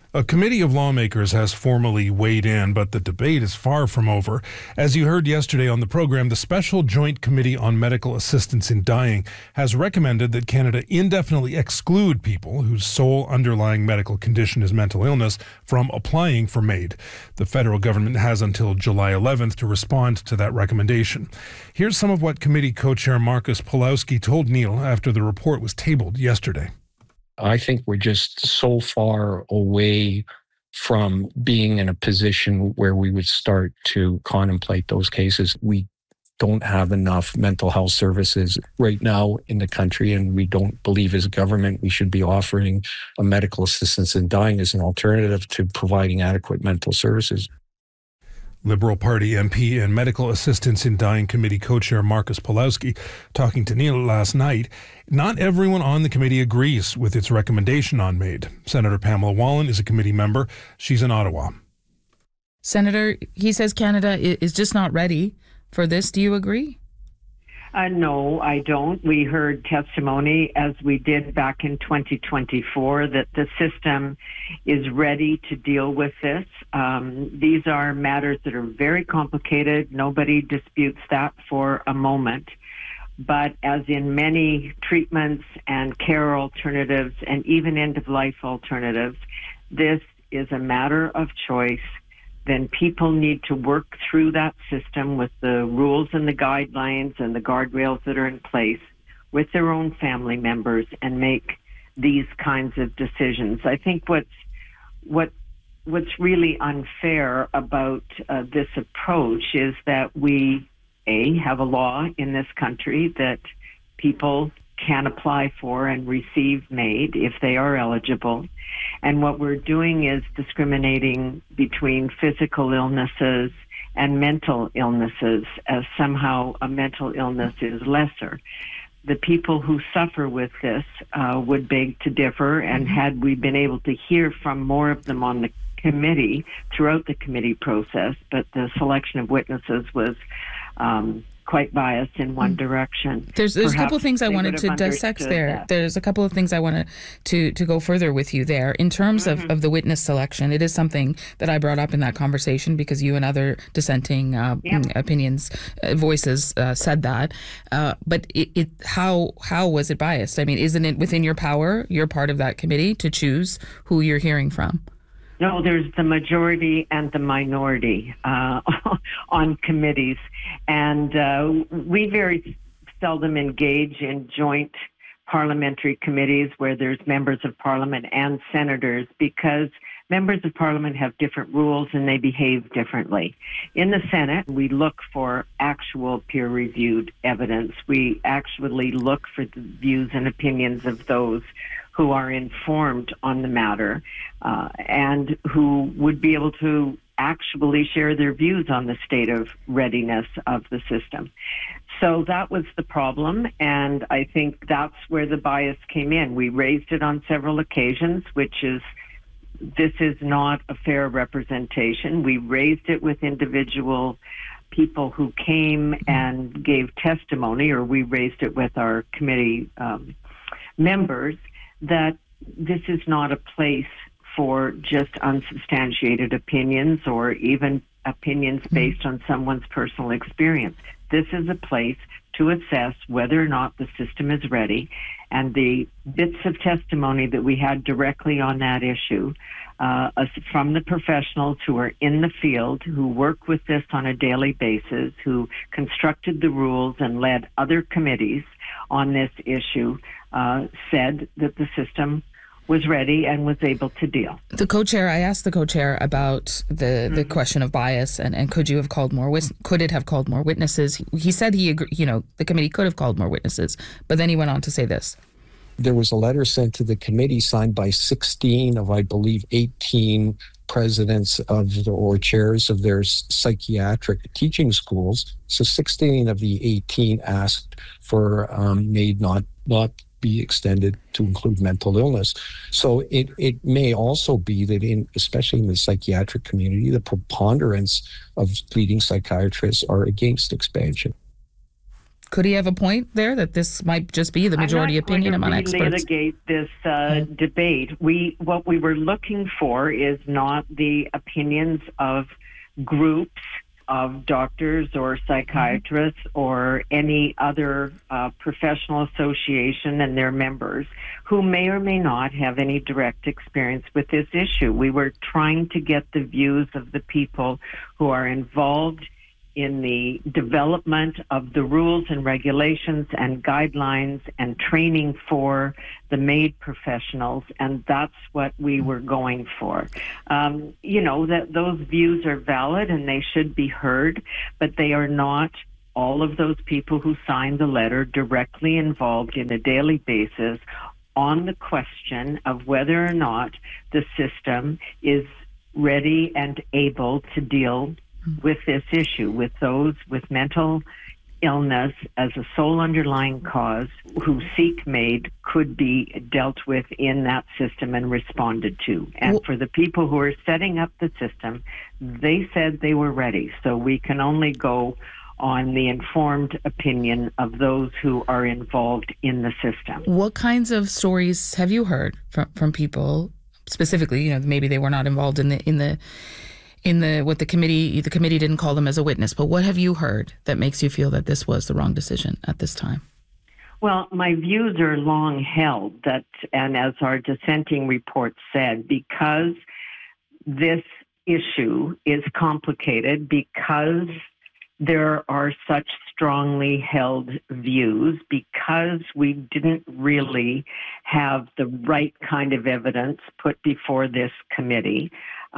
A committee of lawmakers has formally weighed in, but the debate is far from over. As you heard yesterday on the program, the Special Joint Committee on Medical Assistance in Dying has recommended that Canada indefinitely exclude people whose sole underlying medical condition is mental illness from applying for MAID. The federal government has until July 11th to respond to that recommendation. Here's some of what committee co-chair Marcus Pulowski told Neil after the report was tabled yesterday. I think we're just so far away from being in a position where we would start to contemplate those cases. We don't have enough mental health services right now in the country, and we don't believe as a government we should be offering a medical assistance in dying as an alternative to providing adequate mental services. Liberal Party MP and Medical Assistance in Dying Committee co-chair Marcus Pulowski talking to Neil last night. Not everyone on the committee agrees with its recommendation on MAID. Senator Pamela Wallin is a committee member. She's in Ottawa. Senator, he says Canada is just not ready for this. Do you agree? No, I don't. We heard testimony, as we did back in 2024, that the system is ready to deal with this. These are matters that are very complicated. Nobody disputes that for a moment. But as in many treatments and care alternatives and even end-of-life alternatives, this is a matter of choice. Then people need to work through that system with the rules and the guidelines and the guardrails that are in place with their own family members and make these kinds of decisions. I think what's really unfair about this approach is that we, have a law in this country that people can apply for and receive MAID if they are eligible. And what we're doing is discriminating between physical illnesses and mental illnesses, as somehow a mental illness is lesser. The people who suffer with this would beg to differ, and had we been able to hear from more of them on the committee throughout the committee process, but the selection of witnesses was quite biased in one direction. There's a couple of things I wanted to dissect there. There's a couple of things I wanted to go further with you there. In terms of the witness selection, it is something that I brought up in that conversation because you and other dissenting voices said that. But how was it biased? I mean, isn't it within your power, you're part of that committee, to choose who you're hearing from? No, there's the majority and the minority on committees. And we very seldom engage in joint parliamentary committees where there's members of parliament and senators, because members of parliament have different rules and they behave differently. In the Senate, we look for actual peer-reviewed evidence. We actually look for the views and opinions of those who are informed on the matter and who would be able to actually share their views on the state of readiness of the system. So that was the problem, and I think that's where the bias came in. We raised it on several occasions, which is, this is not a fair representation. We raised it with individual people who came and gave testimony, or we raised it with our committee members, that this is not a place for just unsubstantiated opinions or even opinions based on someone's personal experience. This is a place to assess whether or not the system is ready. And the bits of testimony that we had directly on that issue from the professionals who are in the field, who work with this on a daily basis, who constructed the rules and led other committees on this issue, said that the system was ready and was able to deal. The co-chair, I asked the co-chair about the question of bias and could it have called more witnesses? He said the committee could have called more witnesses, but then he went on to say this. There was a letter sent to the committee signed by 16 of, I believe, 18 presidents or chairs of their psychiatric teaching schools. So 16 of the 18 asked for MAID not be extended to include mental illness. So it may also be that especially in the psychiatric community, the preponderance of leading psychiatrists are against expansion. Could he have a point there that this might just be the majority opinion among experts? I'm not going to relitigate this debate. What we were looking for is not the opinions of groups of doctors or psychiatrists or any other professional association and their members who may or may not have any direct experience with this issue. We were trying to get the views of the people who are involved in the development of the rules and regulations and guidelines and training for the MAID professionals, and that's what we were going for. That those views are valid and they should be heard, but they are not all of those people who signed the letter directly involved in a daily basis on the question of whether or not the system is ready and able to deal with this issue, with those with mental illness as a sole underlying cause who seek MAID could be dealt with in that system and responded to. And for the people who are setting up the system, they said they were ready. So we can only go on the informed opinion of those who are involved in the system. What kinds of stories have you heard from people specifically? Maybe they were not involved in what the committee didn't call them as a witness, but what have you heard that makes you feel that this was the wrong decision at this time? Well, my views are long held that, and as our dissenting report said, because this issue is complicated, because there are such strongly held views, because we didn't really have the right kind of evidence put before this committee,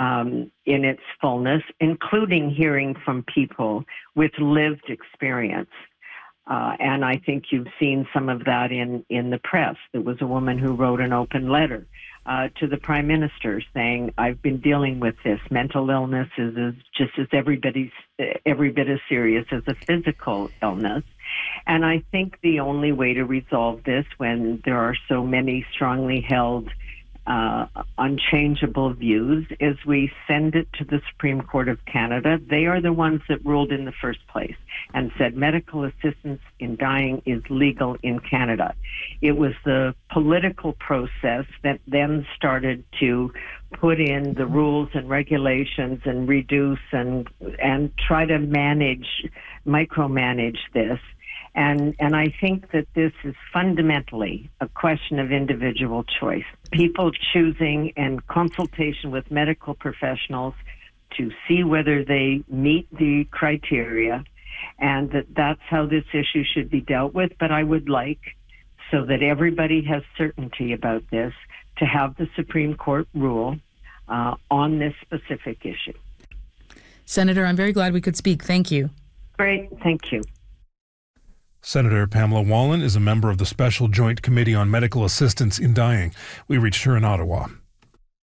in its fullness, including hearing from people with lived experience. And I think you've seen some of that in the press. There was a woman who wrote an open letter to the Prime Minister saying, I've been dealing with this. Mental illness is just as every bit as serious as a physical illness. And I think the only way to resolve this when there are so many strongly held unchangeable views is we send it to the Supreme Court of Canada. They are the ones that ruled in the first place and said medical assistance in dying is legal in Canada. It was the political process that then started to put in the rules and regulations and reduce and try to micromanage this. And I think that this is fundamentally a question of individual choice. People choosing in consultation with medical professionals to see whether they meet the criteria, and that's how this issue should be dealt with. But I would like, so that everybody has certainty about this, to have the Supreme Court rule on this specific issue. Senator, I'm very glad we could speak. Thank you. Great. Thank you. Senator Pamela Wallin is a member of the Special Joint Committee on Medical Assistance in Dying. We reached her in Ottawa.